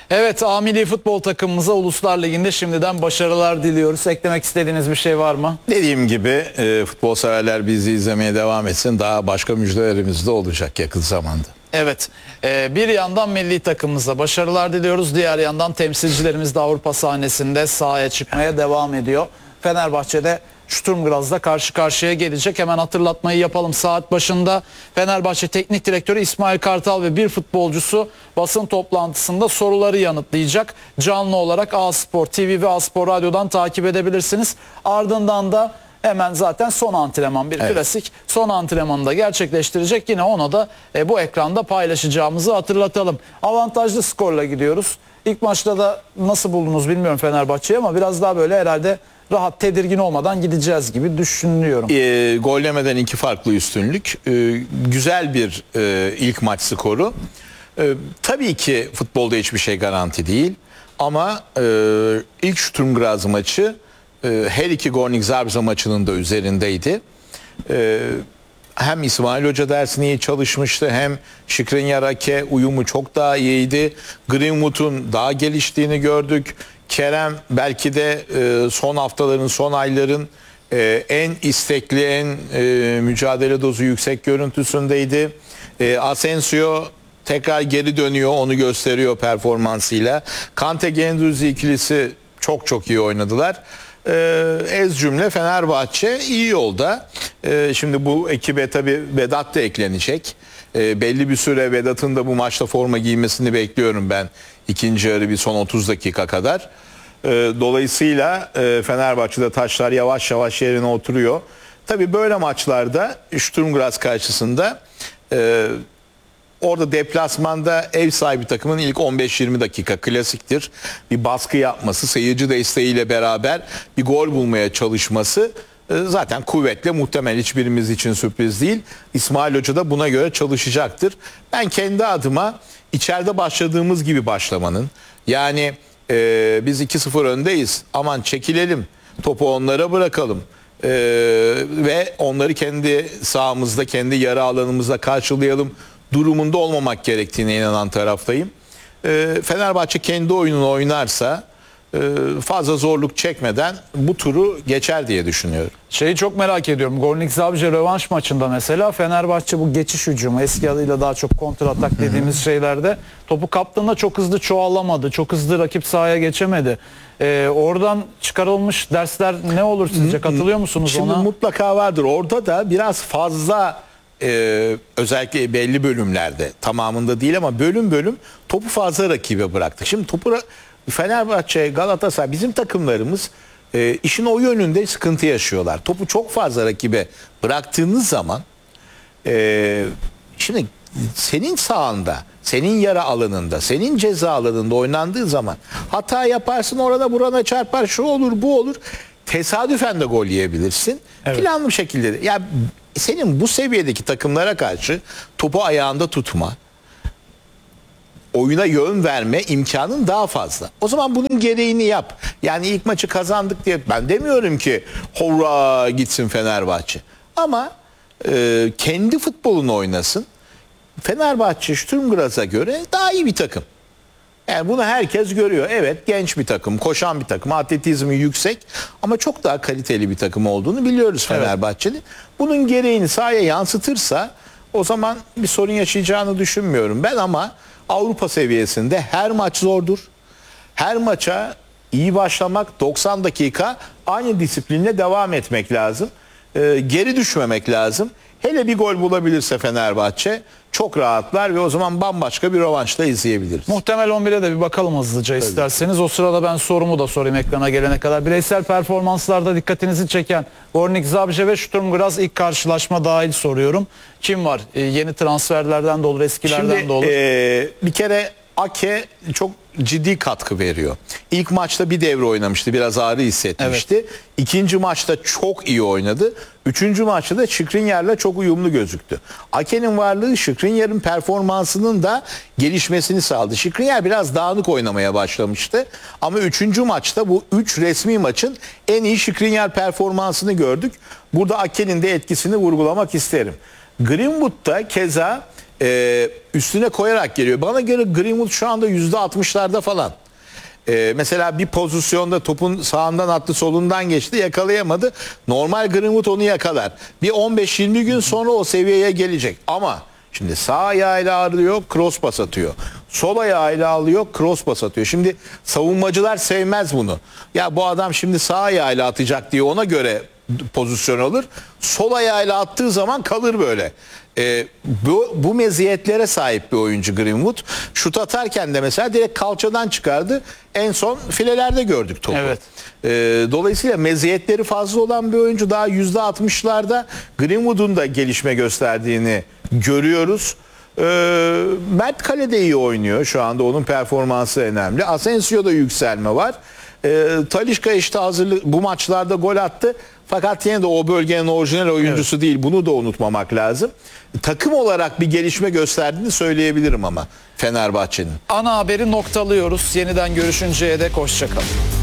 Evet, A Milli Futbol takımımıza Uluslar Ligi'nde şimdiden başarılar diliyoruz. Eklemek istediğiniz bir şey var mı? Dediğim gibi futbol severler bizi izlemeye devam etsin. Daha başka müjdelerimiz de olacak yakın zamanda. Evet, bir yandan milli takımımıza başarılar diliyoruz. Diğer yandan temsilcilerimiz de Avrupa sahnesinde sahaya çıkmaya devam ediyor. Fenerbahçe'de Sturm Graz'la karşı karşıya gelecek. Hemen hatırlatmayı yapalım. Saat başında Fenerbahçe Teknik Direktörü İsmail Kartal ve bir futbolcusu basın toplantısında soruları yanıtlayacak. Canlı olarak A-Spor TV ve A-Spor Radyo'dan takip edebilirsiniz. Ardından da hemen zaten son antrenman, bir klasik son antrenmanı da gerçekleştirecek. Yine onu da bu ekranda paylaşacağımızı hatırlatalım. Avantajlı skorla gidiyoruz. İlk maçta da nasıl buldunuz bilmiyorum Fenerbahçe'yi, ama biraz daha böyle herhalde rahat, tedirgin olmadan gideceğiz gibi düşünüyorum. Gol yemeden iki farklı üstünlük. Güzel bir ilk maç skoru. Tabii ki futbolda hiçbir şey garanti değil. Ama ilk Sturm Graz maçı her iki Gornik Zabrze maçının da üzerindeydi. Hem İsmail Hoca dersini iyi çalışmıştı, hem Skriniar Ake uyumu çok daha iyiydi. Greenwood'un daha geliştiğini gördük. Kerem belki de son haftaların, son ayların en istekli, en mücadele dozu yüksek görüntüsündeydi. Asensio tekrar geri dönüyor, onu gösteriyor performansıyla. Kante-Guendouzi ikilisi çok çok iyi oynadılar. Ez cümle Fenerbahçe iyi yolda. Şimdi bu ekibe tabii Vedat da eklenecek. Belli bir süre Vedat'ın da bu maçta forma giymesini bekliyorum ben. İkinci yarı bir son 30 dakika kadar. Dolayısıyla Fenerbahçe'de taşlar yavaş yavaş yerine oturuyor. Tabii böyle maçlarda Sturm Graz karşısında orada deplasmanda ev sahibi takımın ilk 15-20 dakika klasiktir. Bir baskı yapması, seyirci desteğiyle beraber bir gol bulmaya çalışması zaten kuvvetle muhtemel, hiçbirimiz için sürpriz değil. İsmail Hoca da buna göre çalışacaktır. Ben kendi adıma içeride başladığımız gibi başlamanın, yani biz 2-0 öndeyiz, aman çekilelim, topu onlara bırakalım ve onları kendi sahamızda, kendi yarı alanımızda karşılayalım durumunda olmamak gerektiğine inanan taraftayım. Fenerbahçe kendi oyununu oynarsa fazla zorluk çekmeden bu turu geçer diye düşünüyorum. Şeyi çok merak ediyorum. Gornik Zabrze rövanş maçında mesela Fenerbahçe bu geçiş hücumu, eski adıyla daha çok kontratak dediğimiz şeylerde topu kaptığında çok hızlı çoğalamadı. Çok hızlı rakip sahaya geçemedi. Oradan çıkarılmış dersler ne olur sizce? Katılıyor musunuz Şimdi ona? Mutlaka vardır. Orada da biraz fazla özellikle belli bölümlerde, tamamında değil ama bölüm bölüm topu fazla rakibe bıraktık. Şimdi topu Fenerbahçe, Galatasaray, bizim takımlarımız işin o yönünde sıkıntı yaşıyorlar. Topu çok fazla rakibe bıraktığınız zaman şimdi senin sahanda, senin yara alanında, senin ceza alanında oynandığı zaman hata yaparsın, orada burana çarpar, şu olur bu olur. Tesadüfen de gol yiyebilirsin. Evet. Planlı bir şekilde de. Ya senin bu seviyedeki takımlara karşı topu ayağında tutma, oyuna yön verme imkanın daha fazla. O zaman bunun gereğini yap. Yani ilk maçı kazandık diye ben demiyorum ki hurra gitsin Fenerbahçe. Ama kendi futbolunu oynasın. Fenerbahçe Sturm Graz'a göre daha iyi bir takım. Yani bunu herkes görüyor. Evet, genç bir takım, koşan bir takım, atletizmi yüksek ama çok daha kaliteli bir takım olduğunu biliyoruz Fenerbahçe'nin. Evet. Bunun gereğini sahaya yansıtırsa o zaman bir sorun yaşayacağını düşünmüyorum ben, ama Avrupa seviyesinde her maç zordur. Her maça iyi başlamak, 90 dakika aynı disiplinle devam etmek lazım. Geri düşmemek lazım. Hele bir gol bulabilirse Fenerbahçe çok rahatlar ve o zaman bambaşka bir rövanşla izleyebiliriz. Muhtemel 11'e de bir bakalım hızlıca isterseniz. O sırada ben sorumu da sorayım ekrana gelene kadar. Bireysel performanslarda dikkatinizi çeken Gornik Zabrze ve Sturm Graz ilk karşılaşma dahil soruyorum. Kim var? Yeni transferlerden de olur, eskilerden Şimdi, de olur. Bir kere Ake çok ciddi katkı veriyor. İlk maçta bir devre oynamıştı. Biraz ağrı hissetmişti. Evet. İkinci maçta çok iyi oynadı. Üçüncü maçta da Skriniar'la çok uyumlu gözüktü. Ake'nin varlığı Skriniar'ın performansının da gelişmesini sağladı. Skriniar biraz dağınık oynamaya başlamıştı. Ama üçüncü maçta, bu 3 resmi maçın en iyi Skriniar performansını gördük. Burada Ake'nin de etkisini vurgulamak isterim. Greenwood'da keza üstüne koyarak geliyor. Bana göre Greenwood şu anda %60'larda falan. Mesela bir pozisyonda topun sağından attı, solundan geçti, yakalayamadı. Normal Greenwood onu yakalar. Bir 15-20 gün sonra o seviyeye gelecek. Ama şimdi sağ ayağıyla alıyor, cross pas atıyor. Sol ayağıyla alıyor, cross pas atıyor. Şimdi savunmacılar sevmez bunu. Ya bu adam şimdi sağ ayağıyla atacak diye ona göre pozisyon alır. Sol ayağıyla attığı zaman kalır böyle. Bu meziyetlere sahip bir oyuncu Greenwood. Şut atarken de mesela direkt kalçadan çıkardı. En son filelerde gördük topu. Evet. Dolayısıyla meziyetleri fazla olan bir oyuncu, daha %60'larda Greenwood'un da gelişme gösterdiğini görüyoruz. Mert Kale de iyi oynuyor. Şu anda onun performansı önemli. Asensio'da yükselme var. Talisca işte hazırlık bu maçlarda gol attı. Fakat yine de o bölgenin orijinal oyuncusu değil. Bunu da unutmamak lazım. Takım olarak bir gelişme gösterdiğini söyleyebilirim ama Fenerbahçe'nin. Ana haberi noktalıyoruz. Yeniden görüşünceye dek hoşça kalın.